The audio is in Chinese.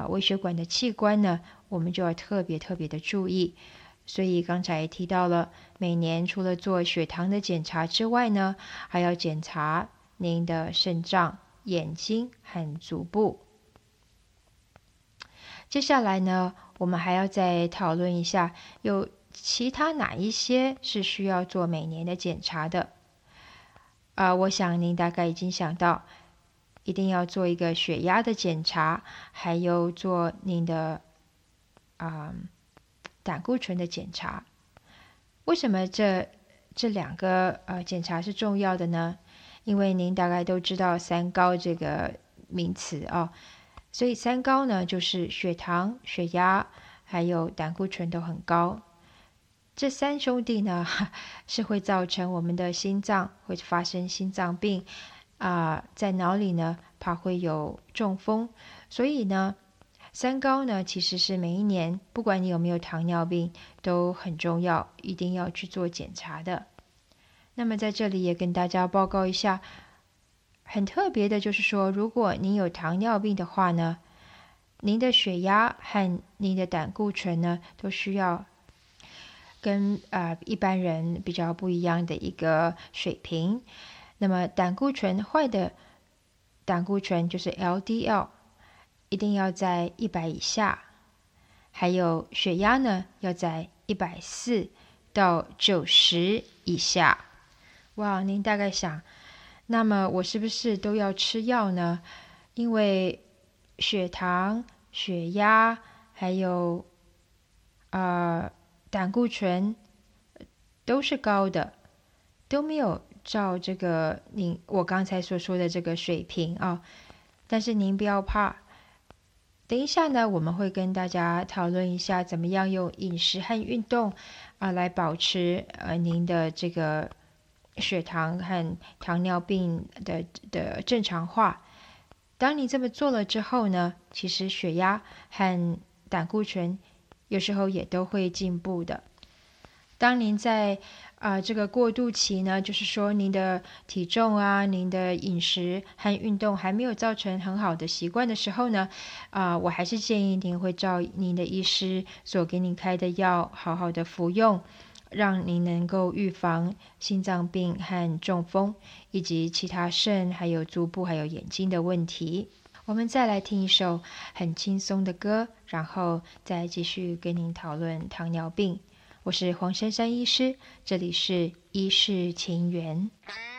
微血管的器官呢，我们就要特别的注意。所以刚才也提到了，每年除了做血糖的检查之外呢，还要检查您的肾脏、眼睛和足部。接下来呢，我们还要再讨论一下，有其他哪一些是需要做每年的检查的？我想您大概已经想到，一定要做一个血压的检查，还有做您的胆固醇的检查。为什么这两个检查是重要的呢？因为您大概都知道三高这个名词哦，所以三高呢就是血糖、血压还有胆固醇都很高。这三兄弟呢是会造成我们的心脏会发生心脏病在脑里呢怕会有中风，所以呢三高呢其实是每一年不管你有没有糖尿病都很重要，一定要去做检查的。那么在这里也跟大家报告一下，很特别的就是说，如果您有糖尿病的话呢，您的血压和您的胆固醇呢都需要跟一般人比较不一样的一个水平。那么坏的胆固醇就是 LDL， 一定要在100以下，还有血压呢要在140到90以下。哇，您大概想，那么我是不是都要吃药呢？因为血糖、血压还有胆固醇都是高的，都没有照这个我刚才所说的这个水平啊。但是您不要怕，等一下呢，我们会跟大家讨论一下怎么样用饮食和运动来保持您的这个血糖和糖尿病的正常化。当你这么做了之后呢，其实血压和胆固醇有时候也都会进步的。当您在这个过渡期呢，就是说您的体重您的饮食和运动还没有造成很好的习惯的时候呢，我还是建议您会照您的医师所给您开的药好好的服用，让您能够预防心脏病和中风，以及其他肾还有足部还有眼睛的问题。我们再来听一首很轻松的歌，然后再继续跟您讨论糖尿病。我是黄珊珊医师，这里是医事情缘。